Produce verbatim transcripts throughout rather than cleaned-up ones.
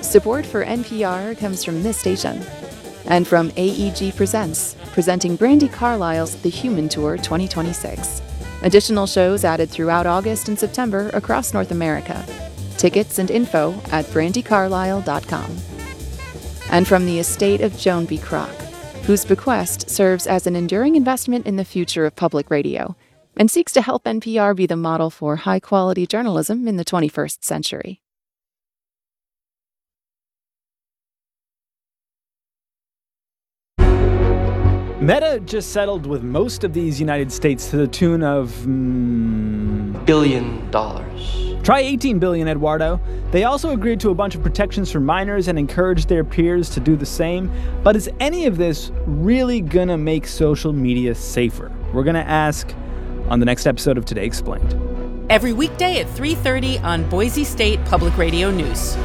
Support for N P R comes from this station. And from A E G Presents, presenting Brandi Carlile's The Human Tour twenty twenty-six. Additional shows added throughout August and September across North America. Tickets and info at brandi carlile dot com. And from the estate of Joan B. Kroc, whose bequest serves as an enduring investment in the future of public radio and seeks to help N P R be the model for high-quality journalism in the twenty-first century. Meta just settled with most of these United States to the tune of... Mm, billion dollars. Try eighteen billion, Eduardo. They also agreed to a bunch of protections for minors and encouraged their peers to do the same. But is any of this really gonna make social media safer? We're gonna ask on the next episode of Today Explained. Every weekday at three thirty on Boise State Public Radio News.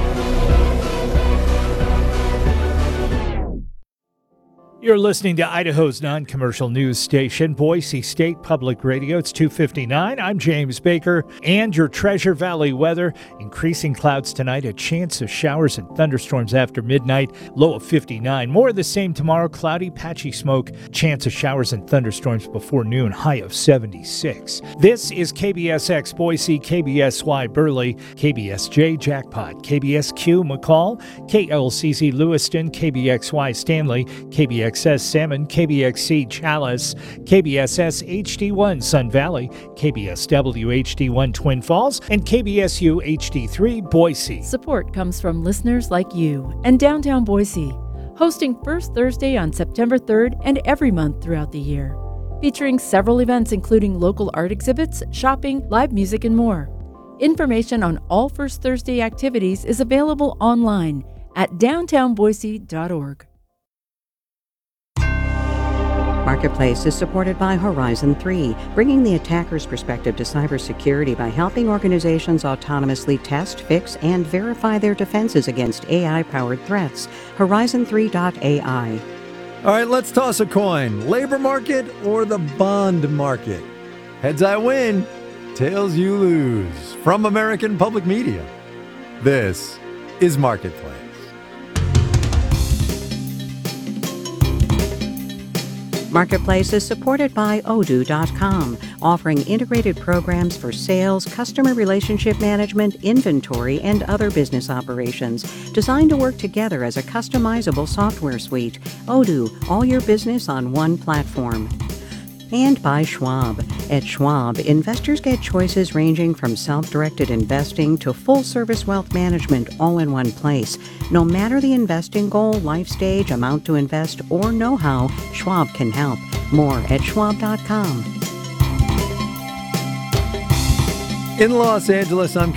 You're listening to Idaho's non-commercial news station, Boise State Public Radio. It's two fifty-nine. I'm James Baker. And your Treasure Valley weather. Increasing clouds tonight, a chance of showers and thunderstorms after midnight. Low of fifty-nine. More of the same tomorrow. Cloudy, patchy smoke. Chance of showers and thunderstorms before noon. High of seventy-six. This is K B S X Boise, K B S Y Burley, K B S J Jackpot, K B S Q McCall, K L C Z Lewiston, K B X Y Stanley, K B X K B S S Salmon, K B X C Chalice, K B S S H D one Sun Valley, K B S W H D one Twin Falls, and K B S U H D three Boise. Support comes from listeners like you and Downtown Boise, hosting First Thursday on September third and every month throughout the year, featuring several events including local art exhibits, shopping, live music, and more. Information on all First Thursday activities is available online at downtown boise dot org. Marketplace is supported by Horizon three, bringing the attacker's perspective to cybersecurity by helping organizations autonomously test, fix, and verify their defenses against A I-powered threats. horizon three dot A I. All right, let's toss a coin. Labor market or the bond market? Heads I win, tails you lose. From American Public Media, this is Marketplace. Marketplace is supported by odoo dot com, offering integrated programs for sales, customer relationship management, inventory, and other business operations, designed to work together as a customizable software suite. Odoo, all your business on one platform. And by Schwab. At Schwab, investors get choices ranging from self-directed investing to full-service wealth management all in one place. No matter the investing goal, life stage, amount to invest, or know-how, Schwab can help. More at schwab dot com. In Los Angeles, I'm